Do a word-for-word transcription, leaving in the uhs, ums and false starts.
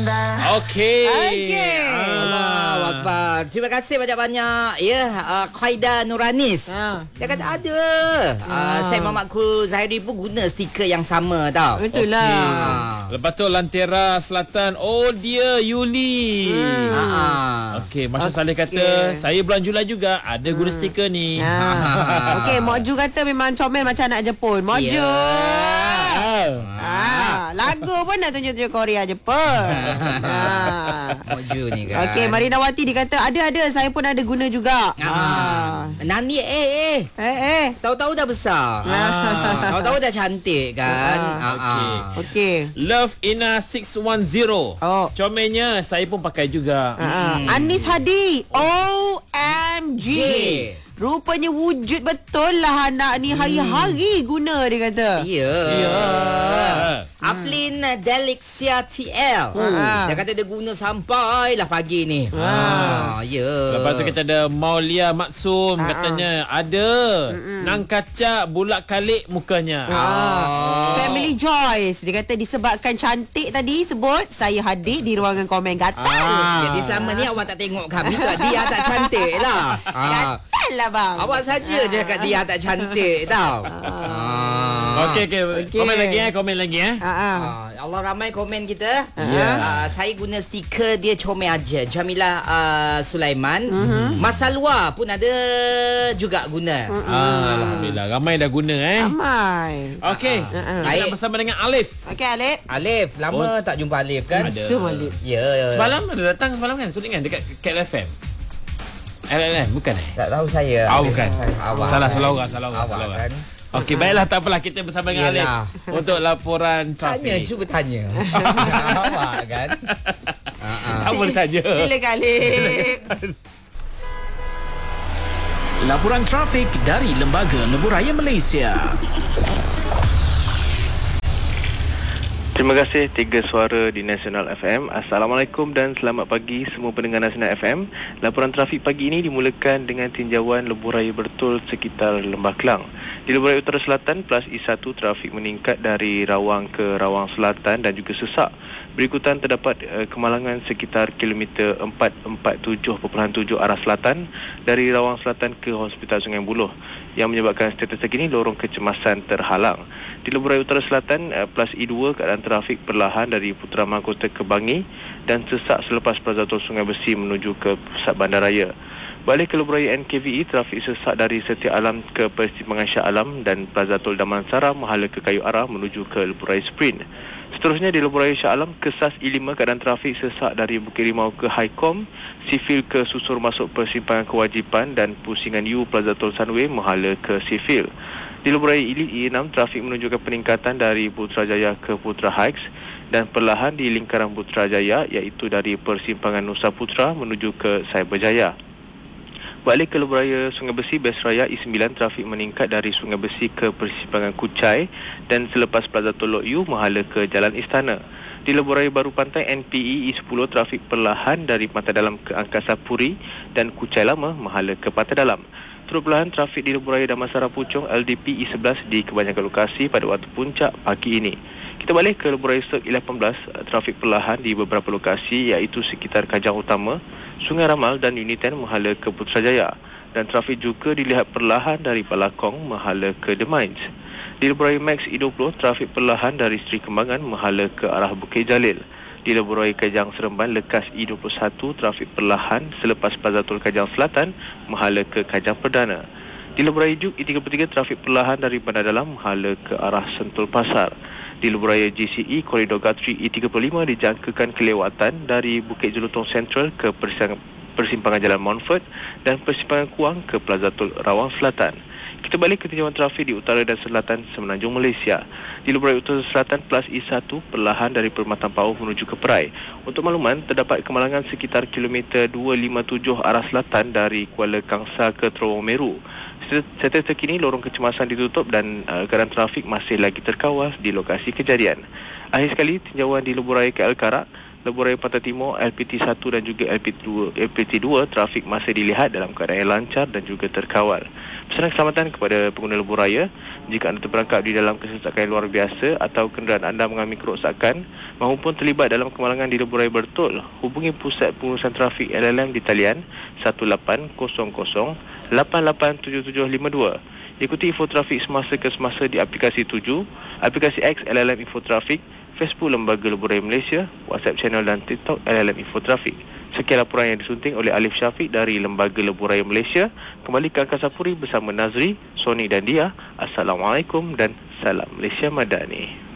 Okey. Okey. Allahu Akbar. Terima kasih banyak-banyak ya, uh, Khaida Nuranis. Ha. Dia kata ada. Uh, saya Mamakku Zahiri pun guna stiker yang sama tau. Betul lah. Okay. Lepas tu Lantera Selatan. Oh dia Yuli. Hmm. Ha. Okey, Masya Okey. Saleh kata saya bulan Julai juga ada guna stiker ni. Ha. Okey, Mak Ju kata memang comel macam anak Jepun. Mak Ju. Ah. Ah, lagu pun nak tunjuk-tunjuk Korea Jepun. Ah. Moju ni kan. Okey, Marina Wati dia kata ada-ada saya pun ada guna juga. Ah. Nani eh eh. Eh eh. Tahu-tahu dah besar. Ah. Tahu-tahu dah cantik kan. Ah. Ah. Okey. Okey. Love Ina six one zero. Oh. Comelnya saya pun pakai juga. Ah. Anis Hadi. O M G. G. Rupanya wujud betul lah anak ni hari-hari guna dia kata. Ya. Ya. Aflin Delixia T L. Ah. Dia kata dia guna sampailah pagi ni. Ah. Ah, ya. Lepas tu kita ada Maulia Maksum Ah, katanya ada nang kacak bulak kalik mukanya. Ah. Family Joyce dia kata disebabkan cantik tadi sebut saya hadir di ruangan komen gatal. Ah. Jadi selama ni awak tak tengok kami sebab dia tak cantik lah. Ah. Gatal lah bang. Awak saja je kat dia tak cantik tau. Ah. Okey okey. Okey. Komen lagi eh, komen lagi eh. Ah, ah. Ah, Allah ramai komen kita. Ya. Ah, saya guna stiker dia comel aja. Jamilah uh, Sulaiman. Mas Salwa pun ada juga guna. Ah, Alhamdulillah ramai dah guna eh. Ramai. Okey. Ah, ah. Kita Baik. bersama dengan Alif. Okey Alif. Alif, lama tak jumpa Alif kan? Ada. Semua Alif. Ya. Semalam ada datang semalam kan suling kan dekat K L F M. L L M bukan eh? Tak tahu saya. Ah, bukan. Awak. Salah salah orang, salah orang, Awak salah orang. kan? Okey, baiklah tak apalah kita bersama dengan Alif Yelah. untuk laporan Tanya, trafik. cuba tanya. Awak kan? Tak boleh tanya. Silakan Alif. Laporan trafik dari Lembaga Lebuh Raya Malaysia. Terima kasih Tiga Suara di Nasional F M. Assalamualaikum dan selamat pagi semua pendengar Nasional F M. Laporan trafik pagi ini dimulakan dengan tinjauan lebuh raya bertul sekitar Lembah Kelang. Di lebuh raya utara selatan plus I satu trafik meningkat dari Rawang ke Rawang Selatan dan juga sesak. Berikutan terdapat uh, kemalangan sekitar kilometer empat empat tujuh perpuluhan tujuh arah selatan dari Rawang Selatan ke Hospital Sungai Buloh yang menyebabkan status terkini lorong kecemasan terhalang. Di lebuh raya utara selatan uh, plus I dua keadaan trafik perlahan dari Putra Mahkota ke Bangi dan sesak selepas Plaza Tol Sungai Besi menuju ke pusat bandaraya. Balik ke lebuh raya N K V E, trafik sesak dari Setia Alam ke Persimpangan Shah Alam dan Plaza Tol Damansara Mahala ke Kayu Arah menuju ke lebuh raya Sprint. Seterusnya di lebuh raya Shah Alam, Kesas I lima keadaan trafik sesak dari Bukit Rimau ke Highcom, Sifil ke Susur masuk Persimpangan Kewajipan dan Pusingan U Plaza Tol Sunway Mahala ke Sifil. Di lebuh raya I enam, trafik menunjukkan peningkatan dari Putrajaya ke Putra Heights dan perlahan di lingkaran Putrajaya iaitu dari Persimpangan Nusa Putra menuju ke Cyberjaya. Balik ke lebuh raya Sungai Besi Best Raya I sembilan, trafik meningkat dari Sungai Besi ke Persimpangan Kuchai dan selepas Plaza Tol Lok Yu Mahala ke Jalan Istana. Di lebuh raya Baru Pantai N P E I sepuluh, trafik perlahan dari Pantai Dalam ke Angkasa Puri dan Kuchai Lama Mahala ke Pantai Dalam. Turut perlahan trafik di lebuh raya Damansara Puchong L D P I sebelas di kebanyakan lokasi pada waktu puncak pagi ini. Kita balik ke lebuh raya Sek I lapan belas, trafik perlahan di beberapa lokasi iaitu sekitar Kajang Utama, Sungai Ramal dan Uniten Mahala ke Putrajaya. Dan trafik juga dilihat perlahan dari Palakong Mahala ke The Mines. Di lebuh raya Max I dua puluh, trafik perlahan dari Seri Kembangan Mahala ke arah Bukit Jalil. Di lebuh raya Kajang Seremban Lekas I dua puluh satu, trafik perlahan selepas Plaza Tol Kajang Selatan Mahala ke Kajang Perdana. Di lebuh raya Juk I tiga puluh tiga, trafik perlahan dari Bandar Dalam Mahala ke arah Sentul Pasar. Di lebuh raya G C E Koridor Guthrie I tiga puluh lima dijangkakan kelewatan dari Bukit Jelutong Central ke Persimpangan Jalan Montfort dan Persimpangan Kuang ke Plaza Tol Rawang Selatan. Kita balik ke tinjauan trafik di utara dan selatan Semenanjung Malaysia. Di lebuh raya utara selatan plus I satu perlahan dari Permatan Pauh menuju ke Perai. Untuk makluman, terdapat kemalangan sekitar kilometer dua lima tujuh arah selatan dari Kuala Kangsar ke Terowong Meru. Status terkini lorong kecemasan ditutup dan uh, keadaan trafik masih lagi terkawal di lokasi kejadian. Akhir sekali, tinjauan di lebuh raya K L Karak. Lebuh Raya Pantai Timur L P T satu dan juga L P T dua, L P T dua trafik masih dilihat dalam keadaan yang lancar dan juga terkawal. Pesanan keselamatan kepada pengguna lebuh raya, jika anda terperangkap di dalam kesesakan yang luar biasa atau kenderaan anda mengalami kerosakan maupun terlibat dalam kemalangan di lebuh raya Bertul, hubungi Pusat Pengurusan Trafik L L M di talian satu lapan kosong kosong lapan lapan tujuh tujuh lima dua. Ikuti info trafik semasa ke semasa di aplikasi tujuh, aplikasi X L L M Info Trafik, Facebook Lembaga Lebuh Raya Malaysia, WhatsApp channel dan TikTok L L M Info Trafik. Sekian laporan yang disunting oleh Alif Syafiq dari Lembaga Lebuh Raya Malaysia. Kembali ke Angkasa Puri bersama Nazri, Sony dan Dia. Assalamualaikum dan salam Malaysia Madani.